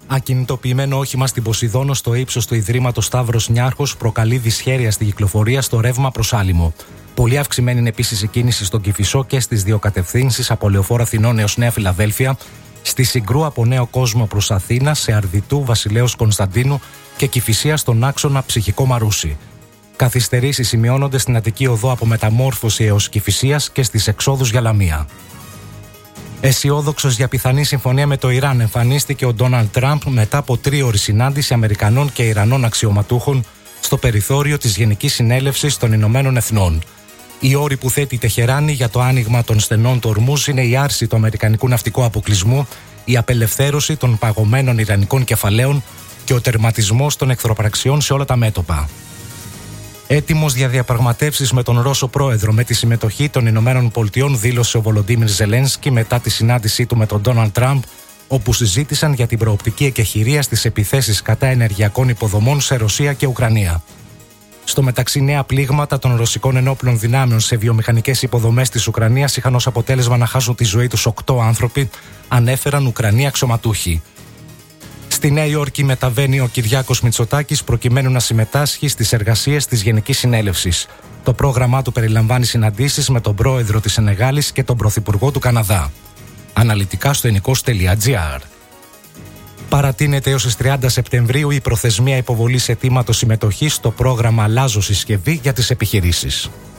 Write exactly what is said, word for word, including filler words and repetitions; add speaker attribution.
Speaker 1: Ακινητοποιημένο όχημα στην Ποσειδόνο στο ύψος του Ιδρύματος Σταύρος Νιάρχος προκαλεί δυσχέρεια στη κυκλοφορία στο ρεύμα προς Άλυμο. Πολύ αυξημένη είναι επίσης η κίνηση στον Κηφισό και στις δύο κατευθύνσεις από Λεωφόρο Αθηνών έως Νέα Φιλαδέλφια, στη Συγκρού από Νέο Κόσμο προς Αθήνα, σε Αρδιτού, Βασιλέως Κωνσταντίνου και Κηφισία στον άξονα Ψυχικό Μαρούσι. Καθυστερήσεις σημειώνονται στην Αττική Οδό από Μεταμόρφωση έως Κηφισίας και στις εξόδους για Λαμία. Αισιόδοξος για πιθανή συμφωνία με το Ιράν εμφανίστηκε ο Ντόναλντ Τραμπ μετά από τρίωρη συνάντηση Αμερικανών και Ιρανών αξιωματούχων στο περιθώριο της Γενικής Συνέλευσης των Ηνωμένων Εθνών. Οι όροι που θέτει η Τεχεράνη για το άνοιγμα των στενών του Ορμούζ είναι η άρση του αμερικανικού ναυτικού αποκλεισμού, η απελευθέρωση των παγωμένων ιρανικών κεφαλαίων και ο τερματισμός των εχθροπραξιών σε όλα τα μέτωπα. Έτοιμος για διαπραγματεύσεις με τον Ρώσο πρόεδρο με τη συμμετοχή των Ηνωμένων Πολιτειών, δήλωσε ο Βολοντίμιρ Ζελένσκι μετά τη συνάντησή του με τον Ντόναλντ Τραμπ, όπου συζήτησαν για την προοπτική εκεχηρία στις επιθέσεις κατά ενεργειακών υποδομών σε Ρωσία και Ουκρανία. Στο μεταξύ, νέα πλήγματα των ρωσικών ενόπλων δυνάμεων σε βιομηχανικές υποδομές της Ουκρανίας είχαν ως αποτέλεσμα να χάσουν τη ζωή τους οκτώ άνθρωποι, ανέφεραν Ουκρανοί αξιωματούχοι. Στη Νέα Υόρκη μεταβαίνει ο Κυριάκος Μητσοτάκης προκειμένου να συμμετάσχει στις εργασίες της Γενικής Συνέλευσης. Το πρόγραμμά του περιλαμβάνει συναντήσεις με τον πρόεδρο της Σενεγάλης και τον πρωθυπουργό του Καναδά. Αναλυτικά στο ενικός τελεία τζι άρ. Παρατείνεται έως τις τριάντα Σεπτεμβρίου η προθεσμία υποβολής αιτήματος συμμετοχής στο πρόγραμμα «Αλλάζω συσκευή» για τις επιχειρήσεις.